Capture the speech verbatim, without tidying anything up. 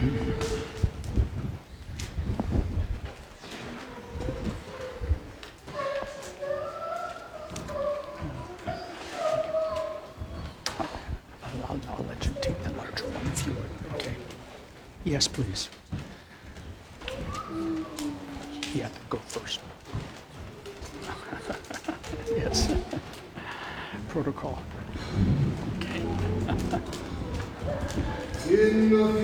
I'll, I'll, I'll let you take the larger one if you would, okay? Yes, please. Yeah, go first. Yes. Protocol. Okay. In the